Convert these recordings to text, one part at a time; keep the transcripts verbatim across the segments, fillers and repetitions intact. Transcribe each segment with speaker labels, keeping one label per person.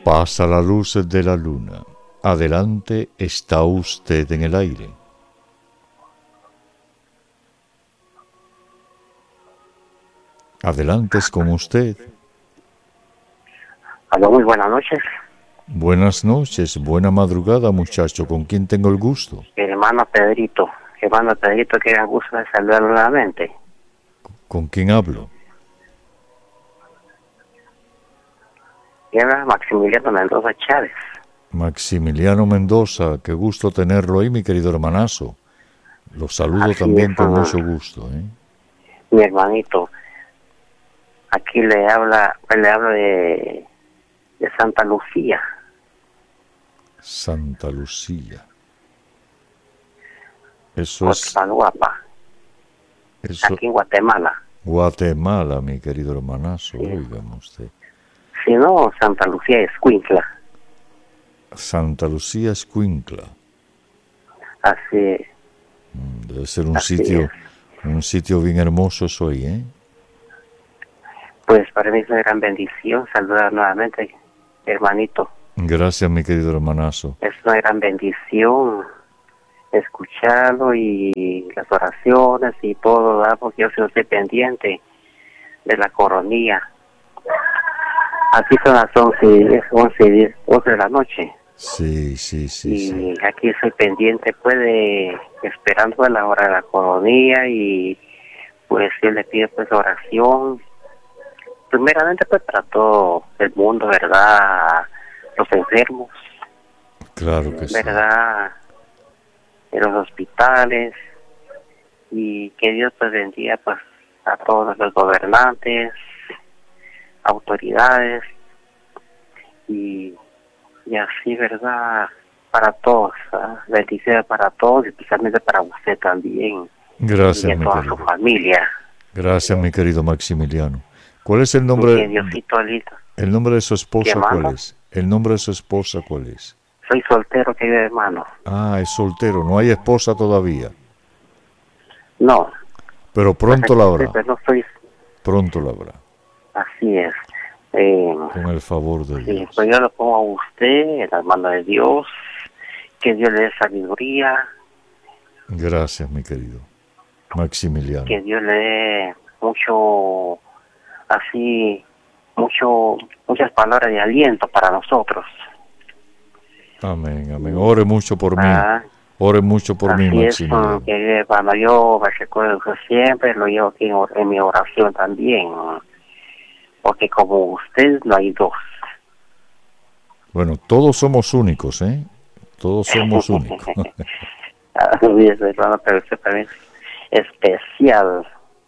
Speaker 1: Pasa la luz de la luna. Adelante, está usted en el aire. Adelante, es con usted.
Speaker 2: Aló, muy buenas noches.
Speaker 1: Buenas noches, buena madrugada, muchacho. ¿Con quién tengo el gusto?
Speaker 2: Hermano Pedrito. Hermano Pedrito, que gusto de saludar nuevamente.
Speaker 1: ¿Con quién hablo?
Speaker 2: Y habla Maximiliano Mendoza Chávez.
Speaker 1: Maximiliano Mendoza, qué gusto tenerlo ahí, mi querido hermanazo. Lo saludo
Speaker 2: Así
Speaker 1: también
Speaker 2: es,
Speaker 1: con
Speaker 2: uh,
Speaker 1: mucho gusto, ¿eh?
Speaker 2: Mi hermanito. Aquí le habla, pues le hablo de, de Santa Lucía.
Speaker 1: Santa Lucía. Eso es...
Speaker 2: Cotapaluapa.
Speaker 1: Eso...
Speaker 2: Aquí en Guatemala.
Speaker 1: Guatemala, mi querido hermanazo,
Speaker 2: Sí.
Speaker 1: óigame usted.
Speaker 2: Si no, Santa Lucía es Escuintla.
Speaker 1: Santa Lucía Escuintla.
Speaker 2: Así,
Speaker 1: Debe ser un
Speaker 2: así
Speaker 1: sitio,
Speaker 2: es.
Speaker 1: un sitio bien hermoso eso ahí, ¿eh?
Speaker 2: Pues para mí es una gran bendición saludar nuevamente, hermanito.
Speaker 1: Gracias, mi querido hermanazo.
Speaker 2: Es una gran bendición escucharlo y las oraciones y todo, ¿verdad? Porque yo soy pendiente de la coronilla. Aquí son las once, once, diez, once de la noche.
Speaker 1: Sí, sí, sí,
Speaker 2: y
Speaker 1: sí.
Speaker 2: aquí soy pendiente, pues, de, esperando a la hora de la coronilla y, pues, yo le pido, pues, oración. Primeramente, pues, para todo el mundo, ¿verdad? Los enfermos.
Speaker 1: Claro que sí.
Speaker 2: ¿Verdad? En los hospitales. Y que Dios, pues, bendiga, pues, a todos los gobernantes, autoridades, y, y así, ¿verdad? Para todos, ¿eh? Bendiciones para todos, especialmente para usted también.
Speaker 1: Gracias,
Speaker 2: Y a
Speaker 1: mi
Speaker 2: toda
Speaker 1: querido.
Speaker 2: su familia.
Speaker 1: Gracias, mi querido Maximiliano. ¿Cuál es el
Speaker 2: Y
Speaker 1: nombre?
Speaker 2: que Diosito lindo.
Speaker 1: El nombre de su esposa,
Speaker 2: ¿Qué
Speaker 1: ¿cuál
Speaker 2: manda?
Speaker 1: es? El nombre de su esposa, ¿cuál es?
Speaker 2: Soy soltero, querido hermano.
Speaker 1: Ah, es soltero, no hay esposa todavía.
Speaker 2: No.
Speaker 1: Pero pronto
Speaker 2: pues,
Speaker 1: la habrá.
Speaker 2: pues, no soy...
Speaker 1: Pronto la habrá.
Speaker 2: Así es. Eh,
Speaker 1: Con el favor de
Speaker 2: sí,
Speaker 1: Dios.
Speaker 2: pues yo lo pongo a usted en las manos de Dios. Que Dios le dé sabiduría.
Speaker 1: Gracias, mi querido Maximiliano.
Speaker 2: Que Dios le dé mucho, así, mucho, muchas palabras de aliento para nosotros.
Speaker 1: Amén, amén. Ore mucho por
Speaker 2: Ah,
Speaker 1: mí. Ore mucho por
Speaker 2: así
Speaker 1: mí,
Speaker 2: es,
Speaker 1: Maximiliano.
Speaker 2: que cuando yo me recuerdo que siempre lo llevo aquí en, en mi oración también. Porque como usted no hay dos.
Speaker 1: Bueno, todos somos únicos, ¿eh? Todos somos únicos.
Speaker 2: Así es, hermano, pero usted también es especial.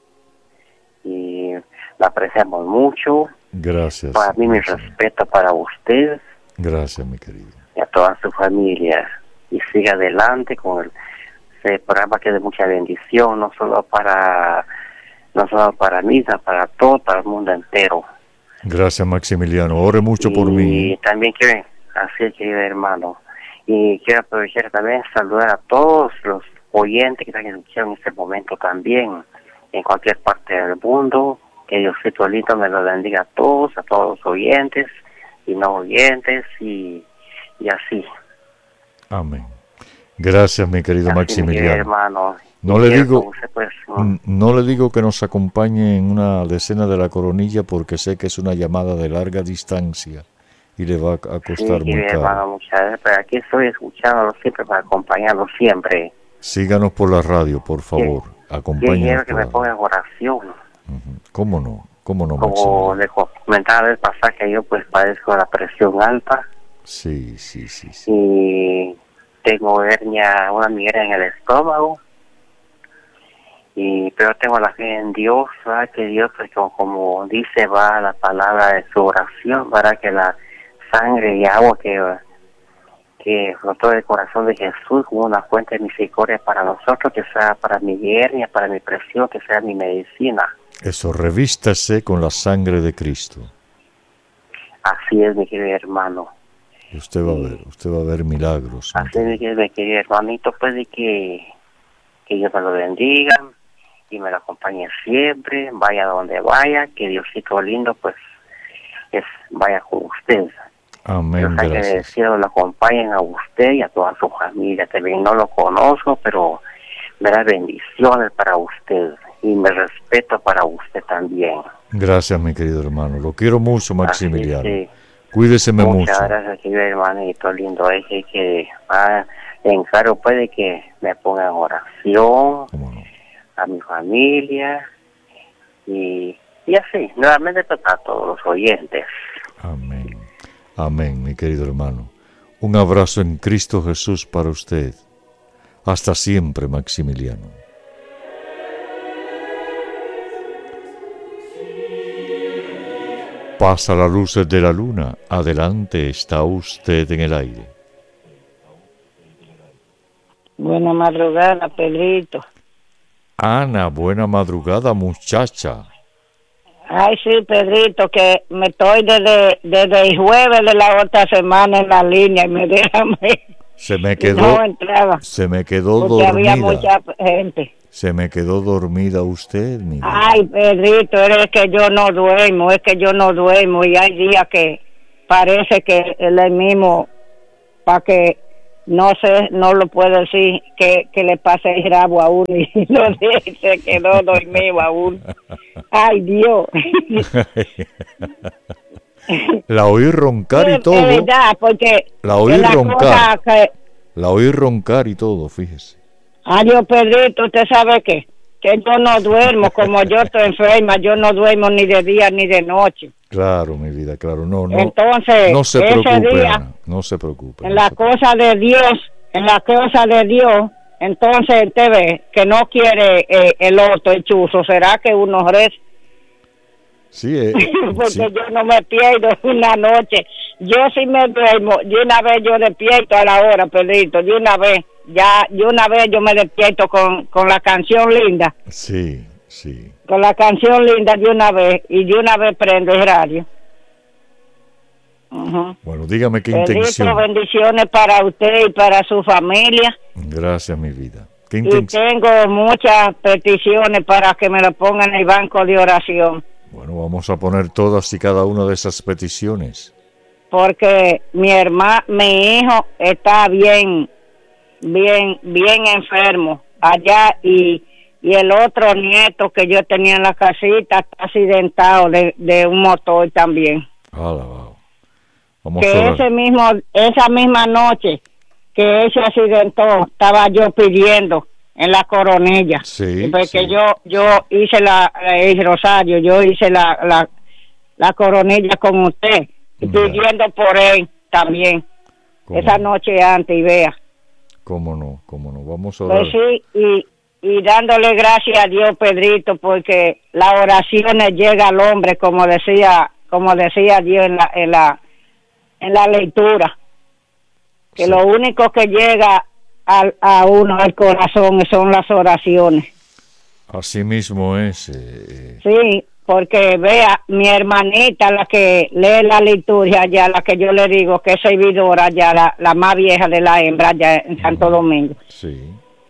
Speaker 2: Y la apreciamos mucho.
Speaker 1: Gracias.
Speaker 2: Para mí, mi
Speaker 1: Maximiliano.
Speaker 2: respeto para usted
Speaker 1: Gracias, mi querido.
Speaker 2: y a toda su familia. Y siga adelante con el, ese programa que es de mucha bendición, no solo para no solo para mí, sino para todo, para el mundo entero.
Speaker 1: Gracias, Maximiliano. Ore mucho
Speaker 2: y
Speaker 1: por mí.
Speaker 2: Y también quiero, así es, querido hermano, y quiero aprovechar también saludar a todos los oyentes que están escuchando en este momento también, en cualquier parte del mundo. Que Diosito lindo me lo bendiga a todos, a todos los oyentes y no oyentes, y, y así.
Speaker 1: Amén. Gracias, mi querido
Speaker 2: Así,
Speaker 1: Maximiliano.
Speaker 2: mi querido hermano.
Speaker 1: No
Speaker 2: Y
Speaker 1: le
Speaker 2: quiero
Speaker 1: digo,
Speaker 2: con usted, pues, ¿no?
Speaker 1: no le digo que nos acompañe en una decena de la coronilla porque sé que es una llamada de larga distancia y le va a costar
Speaker 2: Sí,
Speaker 1: muy
Speaker 2: querido
Speaker 1: caro.
Speaker 2: hermano, muchas gracias. Pero aquí estoy escuchándolo siempre para acompañarlo siempre.
Speaker 1: Síganos por la radio, por favor.
Speaker 2: Yo
Speaker 1: Acompáñenos
Speaker 2: quiero que
Speaker 1: por
Speaker 2: me
Speaker 1: la
Speaker 2: ponga
Speaker 1: radio.
Speaker 2: en oración.
Speaker 1: Ujú. ¿Cómo no? ¿Cómo no,
Speaker 2: Como
Speaker 1: Maximiliano?
Speaker 2: le comentaba el pasaje, que yo pues padezco la presión alta
Speaker 1: Sí, sí, sí, sí.
Speaker 2: y tengo hernia, una migraña en el estómago. Y pero tengo la fe en Dios, ¿verdad? Que Dios, pues, como, como dice, va la palabra de su oración, para que la sangre y agua que, que brotó del corazón de Jesús como una fuente de misericordia para nosotros, que sea para mi hernia, para mi presión, que sea mi medicina.
Speaker 1: Eso, revístase con la sangre de Cristo.
Speaker 2: Así es, mi querido hermano.
Speaker 1: Y usted va a ver, usted va a ver milagros. mi
Speaker 2: Así es, mi
Speaker 1: querido.
Speaker 2: querido, mi querido hermanito, pues, de que, que Dios me lo bendiga y me lo acompañe siempre, vaya donde vaya, que Diosito lindo, pues, es, vaya con usted.
Speaker 1: Amén,
Speaker 2: Los ángeles del
Speaker 1: gracias.
Speaker 2: cielo lo acompañen a usted y a toda su familia. También no lo conozco, pero me da bendiciones para usted y me respeto para usted también.
Speaker 1: Gracias, mi querido hermano. Lo quiero mucho, Maximiliano.
Speaker 2: Así, sí.
Speaker 1: Cuídeseme
Speaker 2: Muchas
Speaker 1: mucho.
Speaker 2: gracias, querido hermanito lindo. Es que, que ah, le encargo puede que me ponga en oración
Speaker 1: ¿Cómo no?
Speaker 2: a mi familia y, y así, nuevamente para todos los oyentes.
Speaker 1: Amén. Amén, mi querido hermano. Un abrazo en Cristo Jesús para usted. Hasta siempre, Maximiliano. Pasa las luces de la luna. Adelante, está usted en el aire.
Speaker 3: Buena madrugada, Pedrito.
Speaker 1: Ana, buena madrugada, muchacha.
Speaker 3: Ay, sí, Pedrito, que me estoy desde, desde el jueves de la otra semana en la línea y me déjame.
Speaker 1: Se me
Speaker 3: Y
Speaker 1: quedó,
Speaker 3: no entraba
Speaker 1: se me quedó
Speaker 3: porque había
Speaker 1: dormida.
Speaker 3: mucha gente.
Speaker 1: Se me quedó dormida usted, mi vida.
Speaker 3: Ay, Pedrito, es que yo no duermo, es que yo no duermo y hay días que parece que él es mismo para que no sé, no lo puedo decir que, que le pase el rabo a uno y no se quedó dormido a uno. Ay, Dios.
Speaker 1: La oí roncar y
Speaker 3: Es
Speaker 1: todo.
Speaker 3: verdad, porque
Speaker 1: La oí
Speaker 3: es la
Speaker 1: roncar.
Speaker 3: cosa que,
Speaker 1: La oí roncar y todo, fíjese.
Speaker 3: adiós, Pedrito, ¿usted sabe qué? Que yo no duermo, como yo estoy enferma, yo no duermo ni de día ni de noche.
Speaker 1: Claro, mi vida, claro. No, no.
Speaker 3: Entonces,
Speaker 1: no se
Speaker 3: ese
Speaker 1: preocupe,
Speaker 3: día,
Speaker 1: Ana, no se preocupe.
Speaker 3: en
Speaker 1: no
Speaker 3: la
Speaker 1: se preocupe.
Speaker 3: cosa de Dios, en la cosa de Dios, entonces usted ve que no quiere eh, el otro, el chuzo, ¿será que uno reza?
Speaker 1: Sí, eh,
Speaker 3: Porque
Speaker 1: sí.
Speaker 3: yo no me pierdo una noche. Yo sí me duermo, de una vez yo despierto a la hora, Pedrito, de una vez. Ya, de una vez yo me despierto con, con la canción linda.
Speaker 1: Sí, sí.
Speaker 3: Con la canción linda de una vez. Y de una vez prendo el radio. Uh-huh.
Speaker 1: Bueno, dígame qué
Speaker 3: Pedrito,
Speaker 1: intención.
Speaker 3: bendiciones para usted y para su familia.
Speaker 1: Gracias, mi vida. ¿Qué
Speaker 3: Y
Speaker 1: intención?
Speaker 3: tengo muchas peticiones para que me lo pongan en el banco de oración.
Speaker 1: Bueno, vamos a poner todas y cada una de esas peticiones.
Speaker 3: Porque mi hermano, mi hijo está bien, bien, bien enfermo allá y, y el otro nieto que yo tenía en la casita está accidentado de, de un motor también.
Speaker 1: Alabado. Vamos
Speaker 3: Que
Speaker 1: a orar.
Speaker 3: ese mismo, esa misma noche que él se accidentó, estaba yo pidiendo en la Coronilla.
Speaker 1: Sí,
Speaker 3: Porque
Speaker 1: sí.
Speaker 3: yo, yo hice la, el rosario, yo hice la, la, la Coronilla con usted, y
Speaker 1: Ya.
Speaker 3: pidiendo por él también,
Speaker 1: ¿Cómo
Speaker 3: esa
Speaker 1: no?
Speaker 3: noche antes, y vea.
Speaker 1: ¿Cómo no? ¿Cómo no? Vamos a orar.
Speaker 3: Pues sí, y, y dándole gracias a Dios, Pedrito, porque las oraciones llegan al hombre, como decía, como decía Dios en la, en la, en la lectura, que
Speaker 1: Sí.
Speaker 3: lo único que llega al, a uno al corazón son las oraciones.
Speaker 1: Así mismo es. eh,
Speaker 3: Sí, porque vea, mi hermanita, la que lee la liturgia allá, la que yo le digo que es servidora allá, la, la más vieja de la hembra allá en Santo Domingo,
Speaker 1: sí.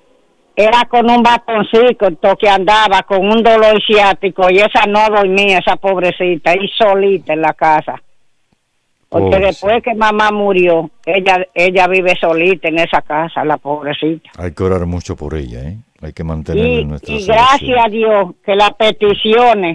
Speaker 3: era con un bastoncito que andaba con un dolor ciático y esa no dormía, esa pobrecita, y solita en la casa. Porque
Speaker 1: Pobre,
Speaker 3: después
Speaker 1: sí.
Speaker 3: que mamá murió, ella ella vive solita en esa casa, la pobrecita.
Speaker 1: Hay que orar mucho por ella, ¿eh? Hay que mantenerla
Speaker 3: Y,
Speaker 1: en nuestras
Speaker 3: y gracias a
Speaker 1: oraciones.
Speaker 3: Dios que las peticiones,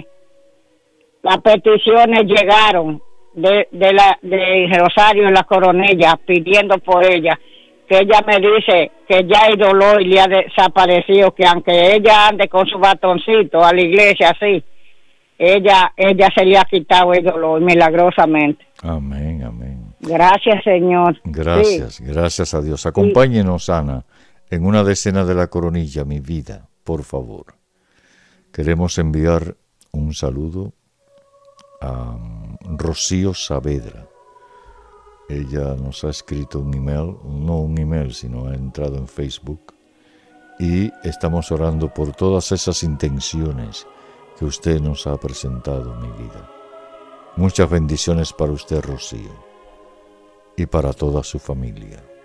Speaker 3: las peticiones llegaron de, de la de Rosario en la Coronilla pidiendo por ella, que ella me dice que ya el dolor le ha desaparecido, que aunque ella ande con su batoncito a la iglesia así, ella ella se le ha quitado el dolor milagrosamente.
Speaker 1: Amén, amén.
Speaker 3: Gracias, Señor.
Speaker 1: Gracias,
Speaker 3: Sí.
Speaker 1: gracias a Dios. Acompáñenos, Ana, en una decena de la Coronilla, mi vida, por favor. Queremos enviar un saludo a Rocío Saavedra. Ella nos ha escrito un email, no un email, sino ha entrado en Facebook. Y estamos orando por todas esas intenciones que usted nos ha presentado, mi vida. Muchas bendiciones para usted, Rocío, y para toda su familia.